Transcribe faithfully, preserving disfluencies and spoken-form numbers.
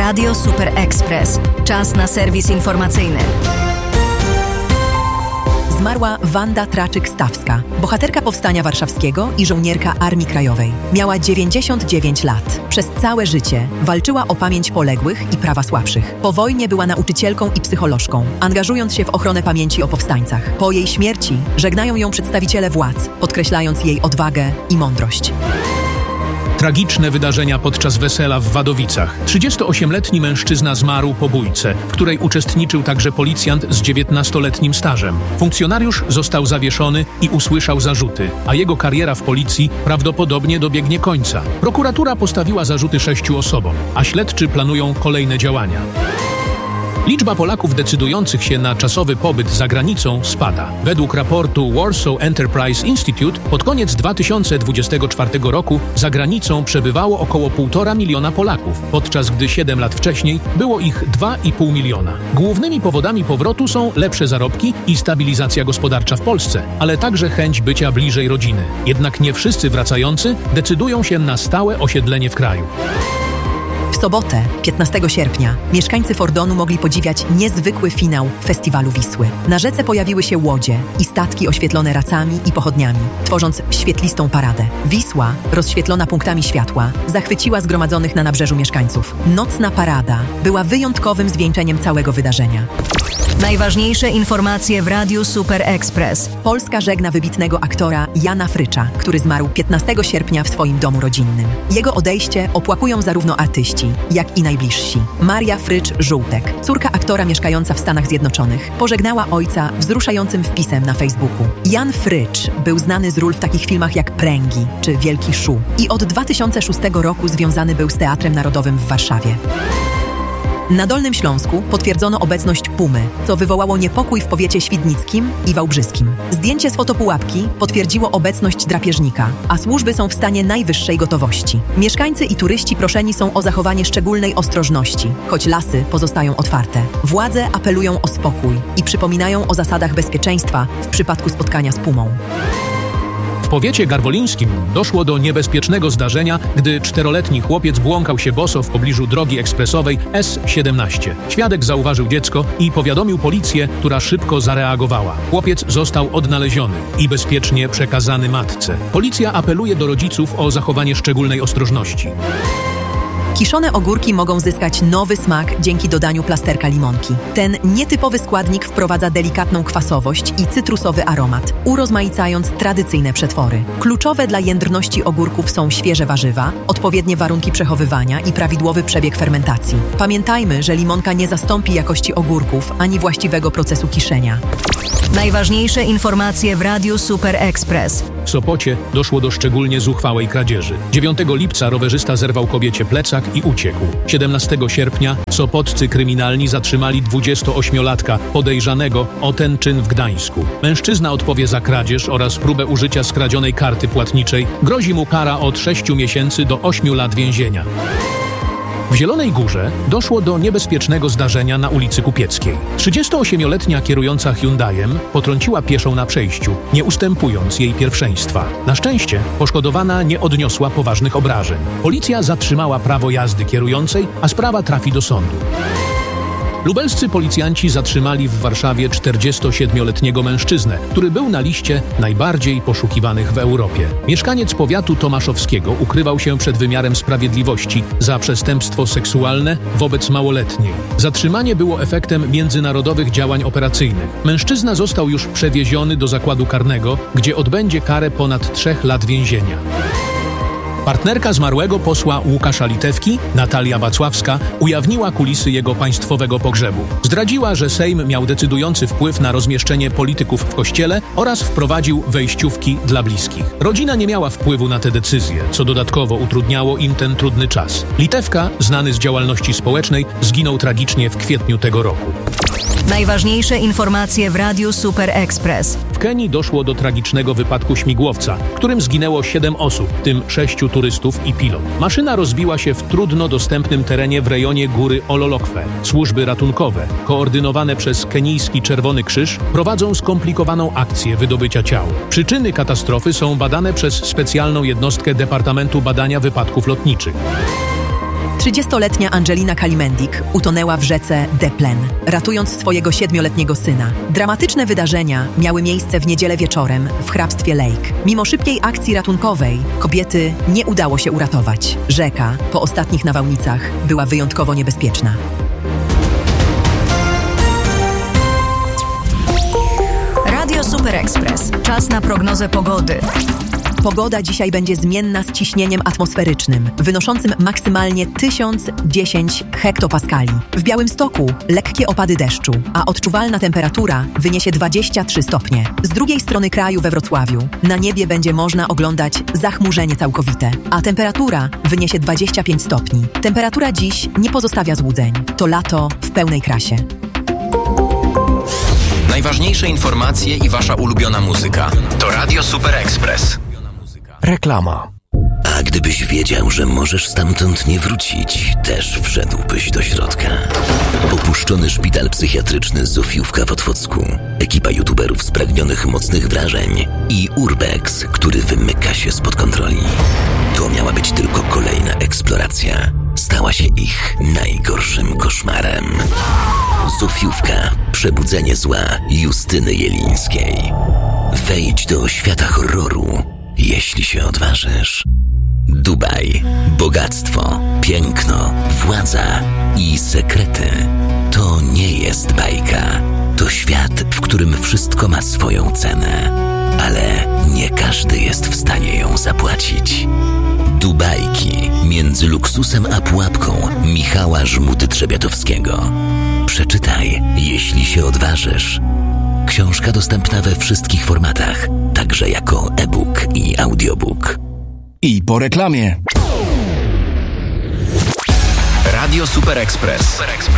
Radio Super Express. Czas na serwis informacyjny. Zmarła Wanda Traczyk-Stawska, bohaterka Powstania Warszawskiego i żołnierka Armii Krajowej. Miała dziewięćdziesiąt dziewięć lat. Przez całe życie walczyła o pamięć poległych i prawa słabszych. Po wojnie była nauczycielką i psycholożką, angażując się w ochronę pamięci o powstańcach. Po jej śmierci żegnają ją przedstawiciele władz, podkreślając jej odwagę i mądrość. Tragiczne wydarzenia podczas wesela w Wadowicach. trzydziestoośmioletni mężczyzna zmarł po bójce, w której uczestniczył także policjant z dziewiętnastoletnim stażem. Funkcjonariusz został zawieszony i usłyszał zarzuty, a jego kariera w policji prawdopodobnie dobiegnie końca. Prokuratura postawiła zarzuty sześciu osobom, a śledczy planują kolejne działania. Liczba Polaków decydujących się na czasowy pobyt za granicą spada. Według raportu Warsaw Enterprise Institute pod koniec dwa tysiące dwudziestego czwartego roku za granicą przebywało około półtora miliona Polaków, podczas gdy siedem lat wcześniej było ich dwa i pół miliona. Głównymi powodami powrotu są lepsze zarobki i stabilizacja gospodarcza w Polsce, ale także chęć bycia bliżej rodziny. Jednak nie wszyscy wracający decydują się na stałe osiedlenie w kraju. W sobotę, piętnastego sierpnia, mieszkańcy Fordonu mogli podziwiać niezwykły finał Festiwalu Wisły. Na rzece pojawiły się łodzie i statki oświetlone racami i pochodniami, tworząc świetlistą paradę. Wisła, rozświetlona punktami światła, zachwyciła zgromadzonych na nabrzeżu mieszkańców. Nocna parada była wyjątkowym zwieńczeniem całego wydarzenia. Najważniejsze informacje w Radiu Super Express. Polska żegna wybitnego aktora Jana Frycza, który zmarł piętnastego sierpnia w swoim domu rodzinnym. Jego odejście opłakują zarówno artyści, jak i najbliżsi. Maria Frycz-Żółtek, córka aktora mieszkająca w Stanach Zjednoczonych, pożegnała ojca wzruszającym wpisem na Facebooku. Jan Frycz był znany z ról w takich filmach jak Pręgi czy Wielki Szu i od dwa tysiące szóstego roku związany był z Teatrem Narodowym w Warszawie. Na Dolnym Śląsku potwierdzono obecność pumy, co wywołało niepokój w powiecie świdnickim i wałbrzyskim. Zdjęcie z fotopułapki potwierdziło obecność drapieżnika, a służby są w stanie najwyższej gotowości. Mieszkańcy i turyści proszeni są o zachowanie szczególnej ostrożności, choć lasy pozostają otwarte. Władze apelują o spokój i przypominają o zasadach bezpieczeństwa w przypadku spotkania z pumą. W powiecie garwolińskim doszło do niebezpiecznego zdarzenia, gdy czteroletni chłopiec błąkał się boso w pobliżu drogi ekspresowej S siedemnaście. Świadek zauważył dziecko i powiadomił policję, która szybko zareagowała. Chłopiec został odnaleziony i bezpiecznie przekazany matce. Policja apeluje do rodziców o zachowanie szczególnej ostrożności. Kiszone ogórki mogą zyskać nowy smak dzięki dodaniu plasterka limonki. Ten nietypowy składnik wprowadza delikatną kwasowość i cytrusowy aromat, urozmaicając tradycyjne przetwory. Kluczowe dla jędrności ogórków są świeże warzywa, odpowiednie warunki przechowywania i prawidłowy przebieg fermentacji. Pamiętajmy, że limonka nie zastąpi jakości ogórków ani właściwego procesu kiszenia. Najważniejsze informacje w Radiu Super Express. W Sopocie doszło do szczególnie zuchwałej kradzieży. dziewiątego lipca rowerzysta zerwał kobiecie plecak i uciekł. siedemnastego sierpnia sopoccy kryminalni zatrzymali dwudziestoośmiolatka podejrzanego o ten czyn w Gdańsku. Mężczyzna odpowie za kradzież oraz próbę użycia skradzionej karty płatniczej. Grozi mu kara od sześciu miesięcy do ośmiu lat więzienia. W Zielonej Górze doszło do niebezpiecznego zdarzenia na ulicy Kupieckiej. trzydziestoośmioletnia kierująca Hyundaiem potrąciła pieszą na przejściu, nie ustępując jej pierwszeństwa. Na szczęście poszkodowana nie odniosła poważnych obrażeń. Policja zatrzymała prawo jazdy kierującej, a sprawa trafi do sądu. Lubelscy policjanci zatrzymali w Warszawie czterdziestosiedmioletniego mężczyznę, który był na liście najbardziej poszukiwanych w Europie. Mieszkaniec powiatu tomaszowskiego ukrywał się przed wymiarem sprawiedliwości za przestępstwo seksualne wobec małoletniej. Zatrzymanie było efektem międzynarodowych działań operacyjnych. Mężczyzna został już przewieziony do zakładu karnego, gdzie odbędzie karę ponad trzech lat więzienia. Partnerka zmarłego posła Łukasza Litewki, Natalia Wacławska, ujawniła kulisy jego państwowego pogrzebu. Zdradziła, że Sejm miał decydujący wpływ na rozmieszczenie polityków w kościele oraz wprowadził wejściówki dla bliskich. Rodzina nie miała wpływu na te decyzje, co dodatkowo utrudniało im ten trudny czas. Litewka, znany z działalności społecznej, zginął tragicznie w kwietniu tego roku. Najważniejsze informacje w Radiu Super Express. W Kenii doszło do tragicznego wypadku śmigłowca, w którym zginęło siedem osób, w tym sześciu turystów i pilot. Maszyna rozbiła się w trudno dostępnym terenie w rejonie góry Ololokwe. Służby ratunkowe, koordynowane przez kenijski Czerwony Krzyż, prowadzą skomplikowaną akcję wydobycia ciał. Przyczyny katastrofy są badane przez specjalną jednostkę Departamentu Badania Wypadków Lotniczych. trzydziestoletnia Angelina Kalimendik utonęła w rzece Deplen, ratując swojego siedmioletniego syna. Dramatyczne wydarzenia miały miejsce w niedzielę wieczorem w hrabstwie Lake. Mimo szybkiej akcji ratunkowej kobiety nie udało się uratować. Rzeka po ostatnich nawałnicach była wyjątkowo niebezpieczna. Radio Super Express. Czas na prognozę pogody. Pogoda dzisiaj będzie zmienna z ciśnieniem atmosferycznym, wynoszącym maksymalnie tysiąc dziesięć hektopaskali. W Białymstoku lekkie opady deszczu, a odczuwalna temperatura wyniesie dwadzieścia trzy stopnie. Z drugiej strony kraju we Wrocławiu na niebie będzie można oglądać zachmurzenie całkowite, a temperatura wyniesie dwadzieścia pięć stopni. Temperatura dziś nie pozostawia złudzeń. To lato w pełnej krasie. Najważniejsze informacje i wasza ulubiona muzyka. To Radio Super Express. Reklama. A gdybyś wiedział, że możesz stamtąd nie wrócić, też wszedłbyś do środka. Opuszczony szpital psychiatryczny Zofiówka w Otwocku, ekipa youtuberów spragnionych mocnych wrażeń i Urbex, który wymyka się spod kontroli. To miała być tylko kolejna eksploracja. Stała się ich najgorszym koszmarem. Zofiówka. Przebudzenie zła Justyny Jelińskiej. Wejdź do świata horroru, jeśli się odważysz. Dubaj. Bogactwo, piękno, władza i sekrety. To nie jest bajka. To świat, w którym wszystko ma swoją cenę. Ale nie każdy jest w stanie ją zapłacić. Dubajki między luksusem a pułapką Michała Żmudy-Trzebiatowskiego. Przeczytaj, jeśli się odważysz. Książka dostępna we wszystkich formatach, także jako e-book i audiobook. I po reklamie. Radio Super Express.